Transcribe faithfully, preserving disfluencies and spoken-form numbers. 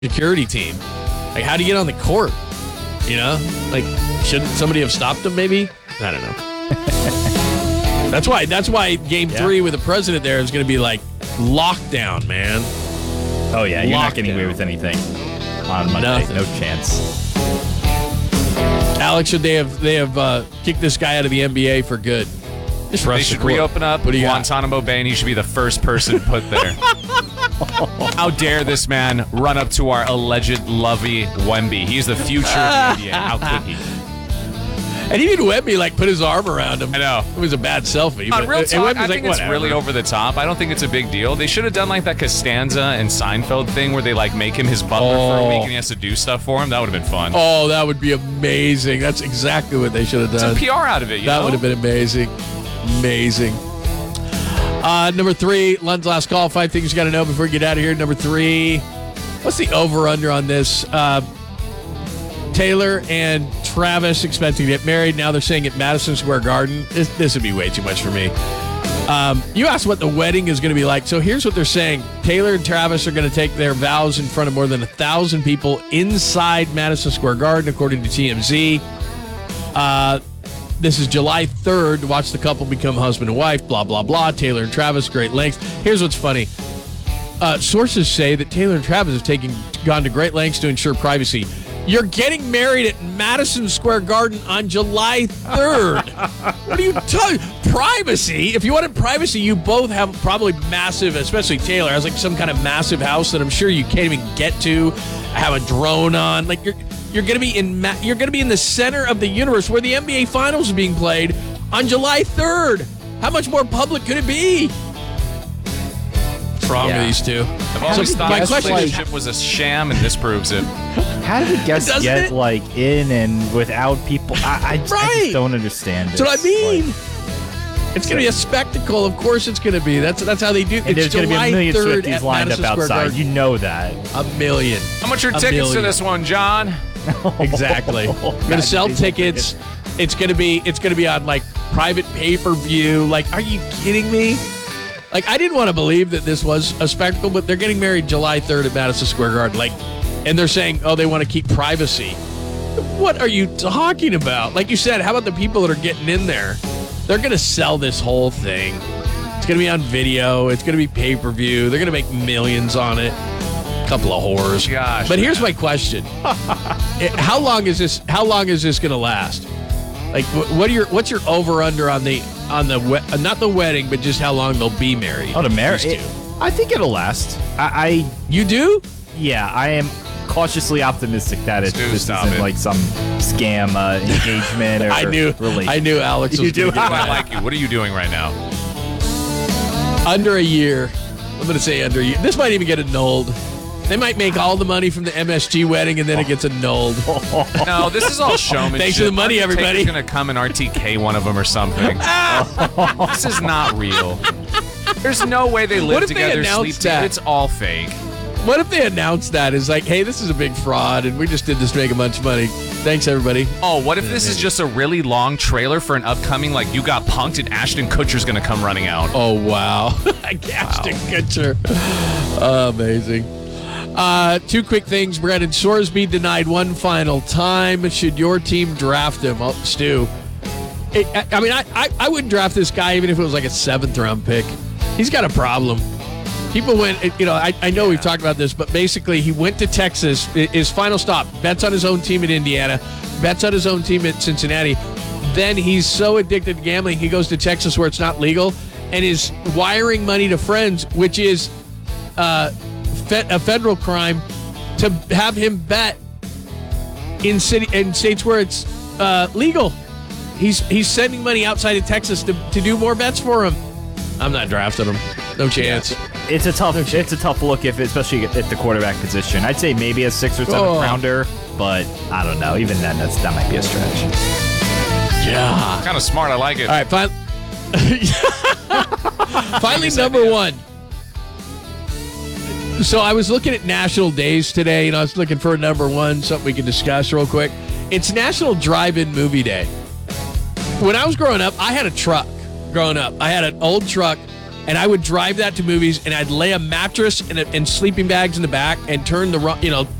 security team. Like, how do you get on the court? You know? Like, shouldn't somebody have stopped him, maybe? I don't know. That's why That's why game yeah. three with the president there is going to be like lockdown, man. Oh, yeah. You're lockdown. not getting away with anything on Monday. Nothing. No chance. Alex, should they have they have uh, kicked this guy out of the N B A for good? Just they should reopen up Guantanamo Bay, and he should be the first person put there. How dare this man run up to our alleged Lovey Wemby? He's the future of the N B A. How could he? And even Wemby, like, put his arm around him. I know. It was a bad selfie. On but, real talk, I like, think it's whatever. really over the top. I don't think it's a big deal. They should have done like that Costanza and Seinfeld thing where they, like, make him his butler oh. for a week and he has to do stuff for him. That would have been fun. Oh, that would be amazing. That's exactly what they should have done. Some P R out of it, you That know? would have been amazing. Amazing. Uh, number three, Lund's last call. Five things you got to know before you get out of here. Number three, what's the over-under on this? Uh, Taylor and Travis expecting to get married. Now they're saying at Madison Square Garden. This, this would be way too much for me. Um, you asked what the wedding is going to be like. So here's what they're saying. Taylor and Travis are going to take their vows in front of more than a thousand people inside Madison Square Garden, according to T M Z. Uh, This is July third to watch the couple become husband and wife, blah, blah, blah. Taylor and Travis, great lengths. Here's what's funny. Uh, sources say that Taylor and Travis have taken gone to great lengths to ensure privacy. You're getting married at Madison Square Garden on July third. What are you talking? Privacy? If you wanted privacy, you both have probably massive, especially Taylor, has like some kind of massive house that I'm sure you can't even get to. Have a drone on. Like, you're... You're gonna be in. You're gonna be in the center of the universe where the N B A Finals are being played on July third. How much more public could it be? What's wrong yeah. with these two? I've always thought this relationship like, was a sham, and this proves it. How did the guests Doesn't get it? like in and without people? I, I, just, right. I just don't understand. That's what I mean. Like, it's going to be a spectacle. Of course, it's going to be. That's that's how they do. And there's going to be a million Swifties lined Madison up Square outside. Garden. You know that. A million. How much are A tickets million. to this one, John? Exactly. We're going to sell tickets. It's going to be. It's going to be on like private pay per view. Like, are you kidding me? Like, I didn't want to believe that this was a spectacle, but they're getting married July third at Madison Square Garden. Like, and they're saying, oh, they want to keep privacy. What are you talking about? Like you said, how about the people that are getting in there? They're going to sell this whole thing. It's going to be on video. It's going to be pay-per-view. They're going to make millions on it. A couple of whores. Gosh, but here's man. my question. How long is this how long is this going to last? Like, what are your what's your over-under on the on the we- not the wedding, but just how long they'll be married? Oh, the marriage. I think it'll last. I, I You do? Yeah, I am cautiously optimistic that it Dude, this stop isn't it. like some scam uh, engagement or I knew relationship. I knew Alex You was do? going to get I that. like you. What are you doing right now? Under a year. I'm going to say under a year. This might even get annulled. They might make all the money from the M S G wedding, and then it gets annulled. No, this is all showmanship. Thanks for the money, everybody. He's going to come and R T K one of them or something. This is not real. There's no way they What live if they together, sleep announced together. that? It's all fake. What if they announced that as like, hey, this is a big fraud, and we just did this to make a bunch of money. Thanks, everybody. Oh, what if this is just a really long trailer for an upcoming, like, You Got Punked and Ashton Kutcher's going to come running out? Oh, wow. Ashton Kutcher. Oh, amazing. Uh, two quick things. Brandon Sorsby denied one final time. Should your team draft him? Oh, Stu. It, I, I mean, I, I, I wouldn't draft this guy even if it was like a seventh round pick. He's got a problem. People went, you know, I, I know we've talked about this, but basically he went to Texas. His final stop, bets on his own team in Indiana, bets on his own team at Cincinnati. Then he's so addicted to gambling, he goes to Texas where it's not legal and is wiring money to friends, which is uh, fe- a federal crime, to have him bet in city in states where it's uh, legal. He's he's sending money outside of Texas to, to do more bets for him. I'm not drafting him. No chance. It's a tough. It's a tough look, if especially at the quarterback position. I'd say maybe a six or seven Oh. rounder, but I don't know. Even then, that's that might be a stretch. Yeah. Kind of smart. I like it. All right, fin- finally, number one. So I was looking at national days today, and I was looking for a number one, something we can discuss real quick. It's National Drive-In Movie Day. When I was growing up, I had a truck growing up. I had an old truck, And I would drive that to movies, and I'd lay a mattress and, a, and sleeping bags in the back, and turn the ru- you know